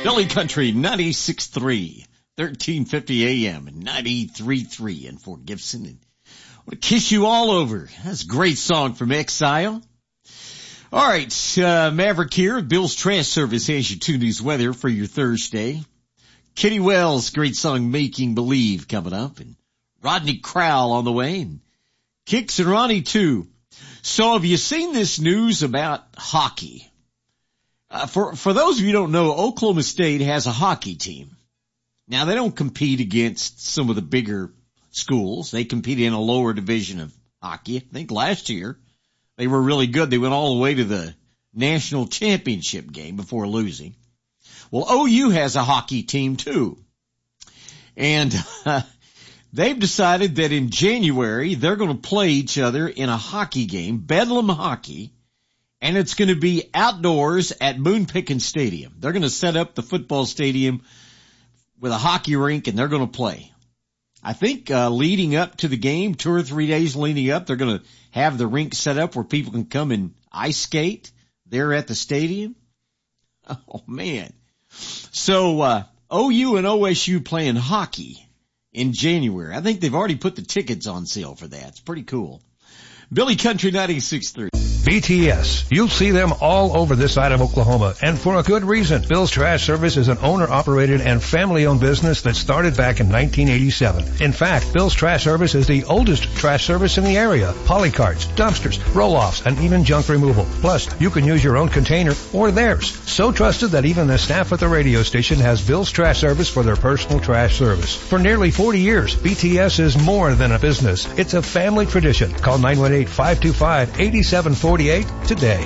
Billy Country 96.3, 1350 AM, and 93.3 in Fort Gibson. And I want to kiss you all over. That's a great song from Exile. All right, Maverick here. Bill's Trash Service has your 2 News weather for your Thursday. Kitty Wells, great song Making Believe coming up. And Rodney Crowell on the way. And Kicks and Ronnie too. So have you seen this news about hockey? For those of you who don't know, Oklahoma State has a hockey team. Now, they don't compete against some of the bigger schools. They compete in a lower division of hockey. I think last year they were really good. They went all the way to the national championship game before losing. Well, OU has a hockey team too. And they've decided that in January they're going to play each other in a hockey game, Bedlam Hockey. And it's going to be outdoors at Moon Pickens Stadium. They're going to set up the football stadium with a hockey rink, and they're going to play. I think leading up to the game, 2 or 3 days leading up, they're going to have the rink set up where people can come and ice skate there at the stadium. Oh, man. So OU and OSU playing hockey in January. I think they've already put the tickets on sale for that. It's pretty cool. Billy Country 96.3. BTS. You'll see them all over this side of Oklahoma, and for a good reason. Bill's Trash Service is an owner-operated and family-owned business that started back in 1987. In fact, Bill's Trash Service is the oldest trash service in the area. Polycarts, dumpsters, roll-offs, and even junk removal. Plus, you can use your own container or theirs. So trusted that even the staff at the radio station has Bill's Trash Service for their personal trash service. For nearly 40 years, BTS is more than a business. It's a family tradition. Call 918-525-8748 today.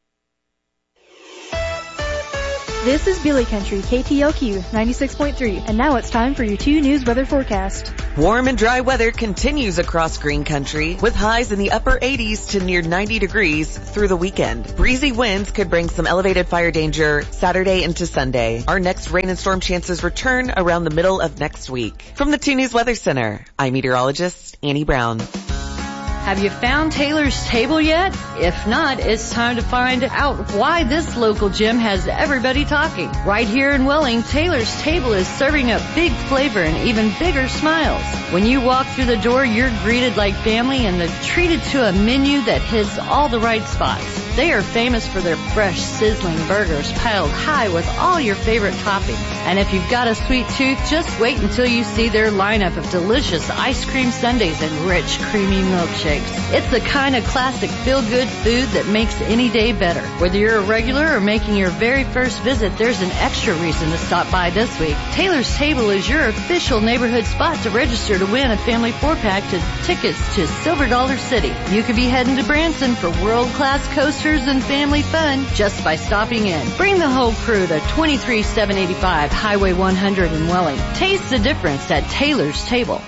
This is Billy Country, KTLQ 96.3, and now it's time for your 2 News weather forecast. Warm and dry weather continues across Green Country, with highs in the upper 80s to near 90 degrees through the weekend. Breezy winds could bring some elevated fire danger Saturday into Sunday. Our next rain and storm chances return around the middle of next week. From the 2 News Weather Center, I'm meteorologist Annie Brown. Have you found Taylor's Table yet? If not, it's time to find out why this local gym has everybody talking. Right here in Welling, Taylor's Table is serving up big flavor and even bigger smiles. When you walk through the door, you're greeted like family and treated to a menu that hits all the right spots. They are famous for their fresh, sizzling burgers piled high with all your favorite toppings. And if you've got a sweet tooth, just wait until you see their lineup of delicious ice cream sundaes and rich, creamy milkshakes. It's the kind of classic feel-good food that makes any day better. Whether you're a regular or making your very first visit, there's an extra reason to stop by this week. Taylor's Table is your official neighborhood spot to register to win a family 4-pack to tickets to Silver Dollar City. You could be heading to Branson for world-class coasters and family fun just by stopping in. Bring the whole crew to 23785 Highway 100 in Welling. Taste the difference at Taylor's Table.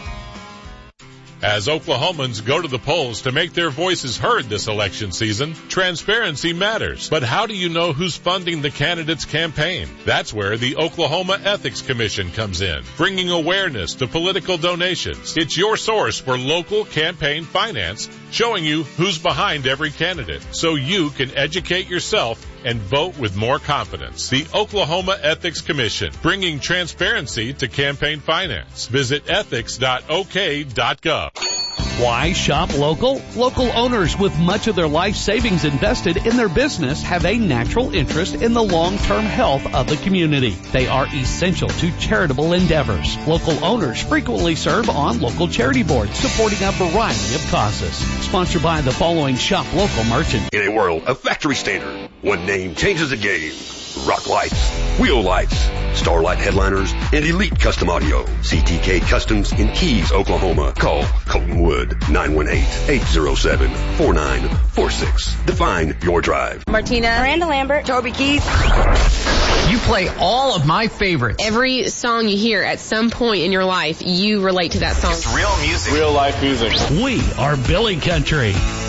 As Oklahomans go to the polls to make their voices heard this election season, transparency matters. But how do you know who's funding the candidate's campaign? That's where the Oklahoma Ethics Commission comes in, bringing awareness to political donations. It's your source for local campaign finance, showing you who's behind every candidate, so you can educate yourself and vote with more confidence. The Oklahoma Ethics Commission, bringing transparency to campaign finance. Visit ethics.ok.gov. Why shop local? Local owners with much of their life savings invested in their business have a natural interest in the long-term health of the community. They are essential to charitable endeavors. Local owners frequently serve on local charity boards, supporting a variety of causes. Sponsored by the following shop local merchants. In a world of factory standard, one name changes the game. Rock Lights, Wheel Lights, Starlight Headliners, and Elite Custom Audio. CTK Customs in Keys, Oklahoma. Call Colton Wood, 918-807-4946. Define your drive. Martina, Miranda Lambert, Toby Keith. You play all of my favorites. Every song you hear at some point in your life, you relate to that song. It's real music. Real life music. We are Billy Country.